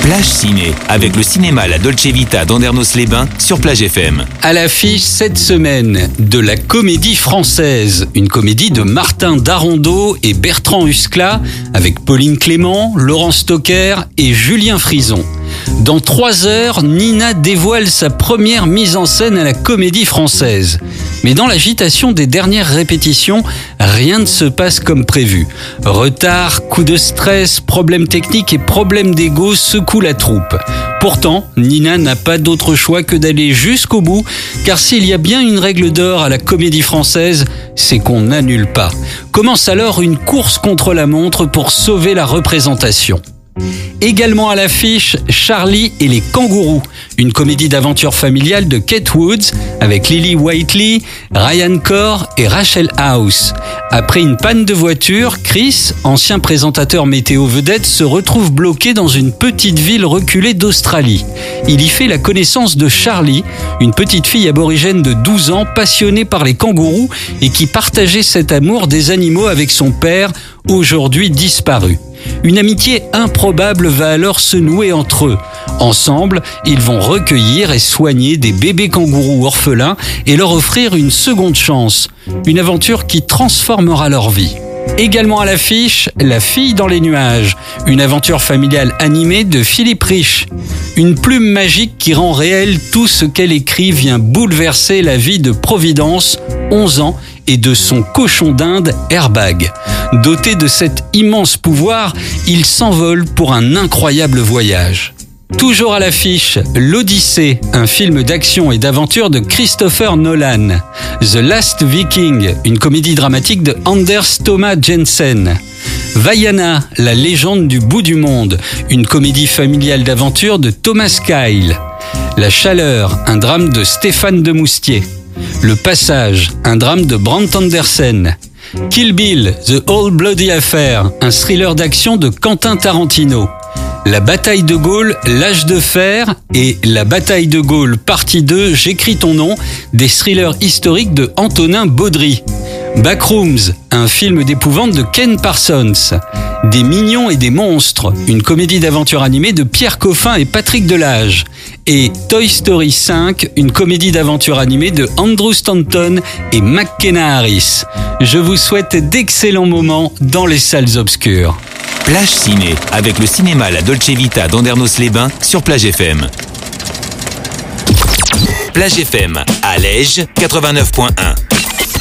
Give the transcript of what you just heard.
Plage Ciné, avec le cinéma La Dolce Vita d'Andernos-les-Bains sur Plage FM. À l'affiche cette semaine de la Comédie Française, une comédie de Martin Darondeau et Bertrand Huskla avec Pauline Clément, Laurent Stocker et Julien Frison. Dans 3 heures, Nina dévoile sa première mise en scène à la Comédie Française. Mais dans l'agitation des dernières répétitions, rien ne se passe comme prévu. Retard, coup de stress, problèmes techniques et problèmes d'ego secouent la troupe. Pourtant, Nina n'a pas d'autre choix que d'aller jusqu'au bout, car s'il y a bien une règle d'or à la Comédie Française, c'est qu'on n'annule pas. Commence alors une course contre la montre pour sauver la représentation. Également à l'affiche, Charlie et les kangourous, une comédie d'aventure familiale de Kate Woods avec Lily Whiteley, Ryan Corr et Rachel House. Après une panne de voiture, Chris, ancien présentateur météo vedette, se retrouve bloqué dans une petite ville reculée d'Australie. Il y fait la connaissance de Charlie, une petite fille aborigène de 12 ans passionnée par les kangourous et qui partageait cet amour des animaux avec son père, aujourd'hui disparu. Une amitié improbable va alors se nouer entre eux. Ensemble, ils vont recueillir et soigner des bébés kangourous orphelins et leur offrir une seconde chance. Une aventure qui transformera leur vie. Également à l'affiche, La fille dans les nuages, une aventure familiale animée de Philippe Rich. Une plume magique qui rend réel tout ce qu'elle écrit vient bouleverser la vie de Providence, 11 ans, et de son cochon d'Inde, Airbag. Doté de cet immense pouvoir, il s'envole pour un incroyable voyage. Toujours à l'affiche, L'Odyssée, un film d'action et d'aventure de Christopher Nolan. The Last Viking, une comédie dramatique de Anders Thomas Jensen. Vaiana, la légende du bout du monde, une comédie familiale d'aventure de Thomas Kyle. La chaleur, un drame de Stéphane Demoustier. Le passage, un drame de Brant Andersen. Kill Bill, The Old Bloody Affair, un thriller d'action de Quentin Tarantino. La bataille de Gaulle, L'âge de fer et La bataille de Gaulle, partie 2, J'écris ton nom, des thrillers historiques de Antonin Baudry. Backrooms, un film d'épouvante de Ken Parsons. Des mignons et des monstres, une comédie d'aventure animée de Pierre Coffin et Patrick Delage. Et Toy Story 5, une comédie d'aventure animée de Andrew Stanton et McKenna Harris. Je vous souhaite d'excellents moments dans les salles obscures. Plage Ciné, avec le cinéma La Dolce Vita d'Andernos-les-Bains sur Plage FM. Plage FM, à Lège, 89.1.